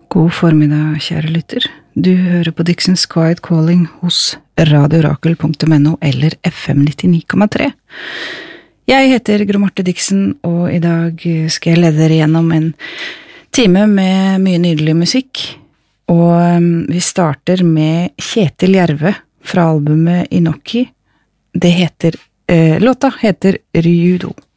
God formiddag, kjære lytter. Du hører på Dixons Quiet Calling hos radiorakel.no eller FM 99,3. Jeg heter Gro Marte Dixon, og i dag skal jeg lede dere gjennom en time med mye nydelig musikk. Og vi starter med Kjetil Jerve fra albumet Inoki. Låta heter Ryudo.